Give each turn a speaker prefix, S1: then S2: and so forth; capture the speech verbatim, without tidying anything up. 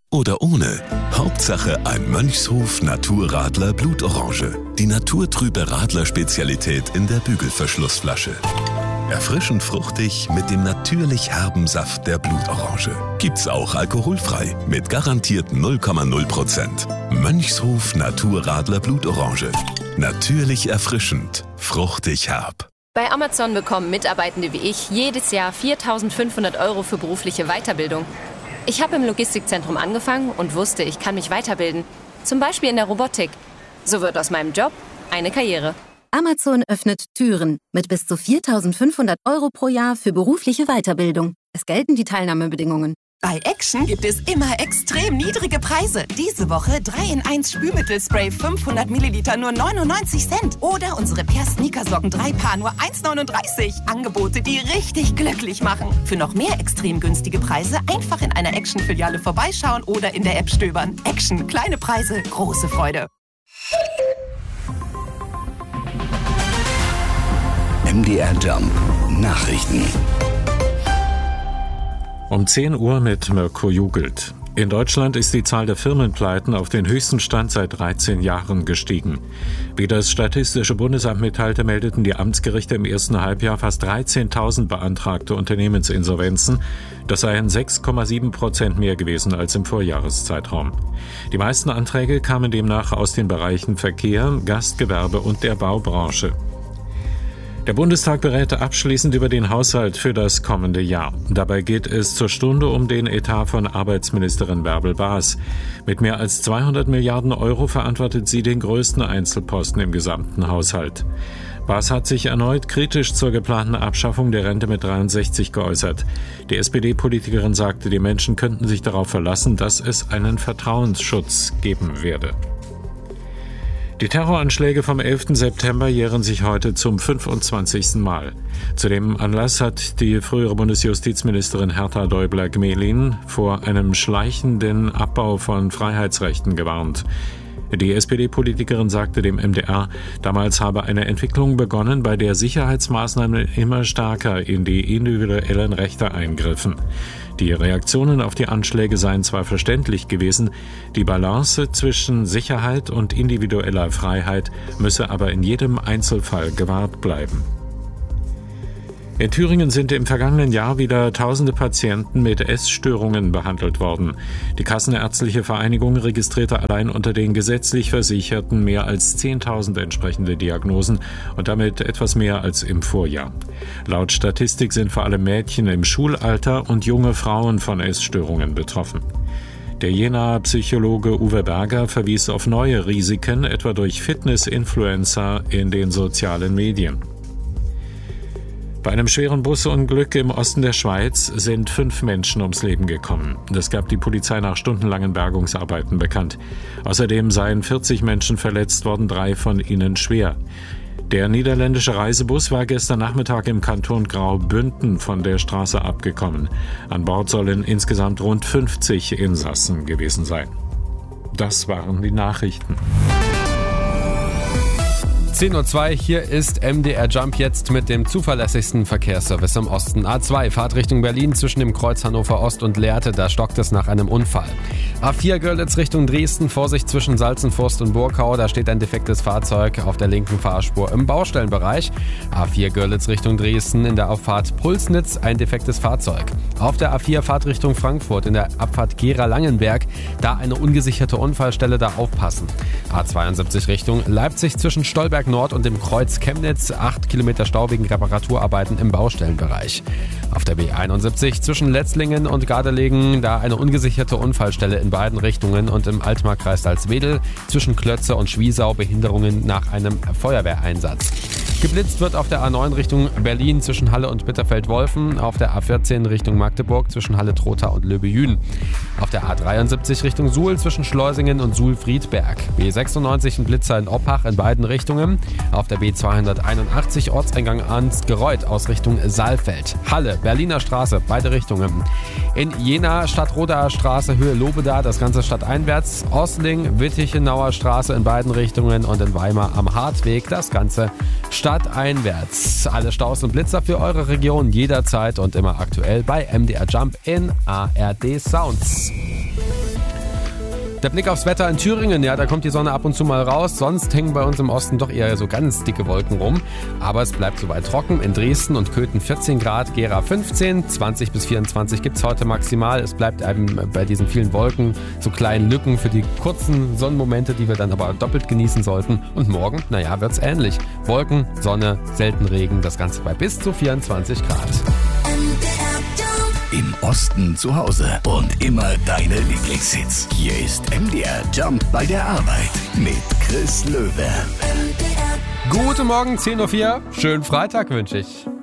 S1: oder ohne. Hauptsache ein Mönchshof Naturradler Blutorange. Die naturtrübe Radler-Spezialität in der Bügelverschlussflasche. Erfrischend fruchtig mit dem natürlich herben Saft der Blutorange. Gibt's auch alkoholfrei mit garantiert null Komma null Prozent. Mönchshof Naturradler Blutorange. Natürlich erfrischend, fruchtig herb.
S2: Bei Amazon bekommen Mitarbeitende wie ich jedes Jahr viertausendfünfhundert Euro für berufliche Weiterbildung. Ich habe im Logistikzentrum angefangen und wusste, ich kann mich weiterbilden. Zum Beispiel in der Robotik. So wird aus meinem Job eine Karriere.
S3: Amazon öffnet Türen mit bis zu viertausendfünfhundert Euro pro Jahr für berufliche Weiterbildung. Es gelten die Teilnahmebedingungen.
S4: Bei Action gibt es immer extrem niedrige Preise. Diese Woche drei in eins Spülmittelspray fünfhundert Milliliter nur neunundneunzig Cent. Oder unsere Pair Sneakersocken drei Paar nur eins neununddreißig. Angebote, die richtig glücklich machen. Für noch mehr extrem günstige Preise einfach in einer Action-Filiale vorbeischauen oder in der App stöbern. Action, kleine Preise, große Freude.
S5: M D R Jump Nachrichten.
S6: Um zehn Uhr mit Mirko Jugelt. In Deutschland ist die Zahl der Firmenpleiten auf den höchsten Stand seit dreizehn Jahren gestiegen. Wie das Statistische Bundesamt mitteilte, meldeten die Amtsgerichte im ersten Halbjahr fast dreizehntausend beantragte Unternehmensinsolvenzen. Das seien sechs Komma sieben Prozent mehr gewesen als im Vorjahreszeitraum. Die meisten Anträge kamen demnach aus den Bereichen Verkehr, Gastgewerbe und der Baubranche. Der Bundestag berät abschließend über den Haushalt für das kommende Jahr. Dabei geht es zur Stunde um den Etat von Arbeitsministerin Bärbel Baas. Mit mehr als zweihundert Milliarden Euro verantwortet sie den größten Einzelposten im gesamten Haushalt. Baas hat sich erneut kritisch zur geplanten Abschaffung der Rente mit dreiundsechzig geäußert. Die S P D-Politikerin sagte, die Menschen könnten sich darauf verlassen, dass es einen Vertrauensschutz geben werde. Die Terroranschläge vom elften September jähren sich heute zum fünfundzwanzigsten Mal. Zu dem Anlass hat die frühere Bundesjustizministerin Herta Däubler-Gmelin vor einem schleichenden Abbau von Freiheitsrechten gewarnt. Die S P D-Politikerin sagte dem M D R, damals habe eine Entwicklung begonnen, bei der Sicherheitsmaßnahmen immer stärker in die individuellen Rechte eingriffen. Die Reaktionen auf die Anschläge seien zwar verständlich gewesen, die Balance zwischen Sicherheit und individueller Freiheit müsse aber in jedem Einzelfall gewahrt bleiben. In Thüringen sind im vergangenen Jahr wieder tausende Patienten mit Essstörungen behandelt worden. Die Kassenärztliche Vereinigung registrierte allein unter den gesetzlich Versicherten mehr als zehntausend entsprechende Diagnosen und damit etwas mehr als im Vorjahr. Laut Statistik sind vor allem Mädchen im Schulalter und junge Frauen von Essstörungen betroffen. Der Jenaer Psychologe Uwe Berger verwies auf neue Risiken, etwa durch Fitness-Influencer in den sozialen Medien. Bei einem schweren Busunglück im Osten der Schweiz sind fünf Menschen ums Leben gekommen. Das gab die Polizei nach stundenlangen Bergungsarbeiten bekannt. Außerdem seien vierzig Menschen verletzt worden, drei von ihnen schwer. Der niederländische Reisebus war gestern Nachmittag im Kanton Graubünden von der Straße abgekommen. An Bord sollen insgesamt rund fünfzig Insassen gewesen sein. Das waren die Nachrichten.
S7: zehn Uhr zwei, hier ist M D R Jump jetzt mit dem zuverlässigsten Verkehrsservice im Osten. A zwei, Fahrt Richtung Berlin zwischen dem Kreuz Hannover Ost und Lehrte, da stockt es nach einem Unfall. A vier Görlitz Richtung Dresden, Vorsicht zwischen Salzenfurst und Burkau, da steht ein defektes Fahrzeug auf der linken Fahrspur im Baustellenbereich. A vier Görlitz Richtung Dresden, in der Auffahrt Pulsnitz ein defektes Fahrzeug. Auf der A vier Fahrt Richtung Frankfurt, in der Abfahrt Gera-Langenberg, da eine ungesicherte Unfallstelle, da aufpassen. A zweiundsiebzig Richtung Leipzig zwischen Stolberg Nord und dem Kreuz Chemnitz, acht Kilometer Stau wegen Reparaturarbeiten im Baustellenbereich. Auf der B einundsiebzig zwischen Letzlingen und Gardelegen, da eine ungesicherte Unfallstelle in beiden Richtungen und im Altmarkkreis Salzwedel zwischen Klötze und Schwiesau Behinderungen nach einem Feuerwehreinsatz. Geblitzt wird auf der A neun Richtung Berlin zwischen Halle und Bitterfeld-Wolfen, auf der A vierzehn Richtung Magdeburg zwischen Halle-Trotha und Löbejün. Auf der A dreiundsiebzig Richtung Suhl zwischen Schleusingen und Suhl-Friedberg. B sechsundneunzig ein Blitzer in Oppach in beiden Richtungen. Auf der B zweihunderteinundachtzig Ortseingang Ansgereuth aus Richtung Saalfeld. Halle, Berliner Straße, beide Richtungen. In Jena Stadtrodaer Straße, Höhe Lobeda, das ganze stadteinwärts. Osling, Wittichenauer Straße in beiden Richtungen und in Weimar am Hartweg, das ganze stadteinwärts. Alle Staus und Blitzer für eure Region jederzeit und immer aktuell bei M D R Jump in A R D Sounds. Der Blick aufs Wetter in Thüringen, ja, da kommt die Sonne ab und zu mal raus. Sonst hängen bei uns im Osten doch eher so ganz dicke Wolken rum. Aber es bleibt soweit trocken. In Dresden und Köthen vierzehn Grad, Gera fünfzehn, zwanzig bis vierundzwanzig gibt's heute maximal. Es bleibt eben bei diesen vielen Wolken so kleinen Lücken für die kurzen Sonnenmomente, die wir dann aber doppelt genießen sollten. Und morgen, naja, wird's ähnlich. Wolken, Sonne, selten Regen, das Ganze bei bis zu vierundzwanzig Grad.
S5: Im Osten zu Hause und immer deine Lieblingshits. Hier ist M D R Jump bei der Arbeit mit Chris Löwe.
S7: Guten Morgen, zehn Uhr vier. Schönen Freitag wünsche ich.